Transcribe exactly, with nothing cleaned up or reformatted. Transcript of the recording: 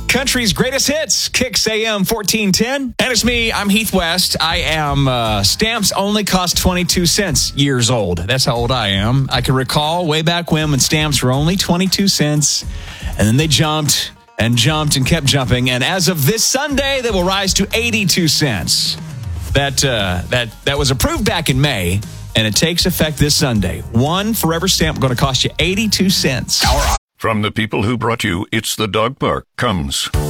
Country's greatest hits, Kicks A M fourteen ten. And it's me, I'm Heath West. I am, uh, stamps only cost twenty-two cents years old. That's how old I am. I can recall way back when when stamps were only twenty-two cents. And then they jumped and jumped and kept jumping. And as of this Sunday, they will rise to eighty-two cents. That, uh, that, that was approved back in May. And it takes effect this Sunday. One forever stamp going to cost you eighty-two cents. From the people who brought you It's the Dog Park comes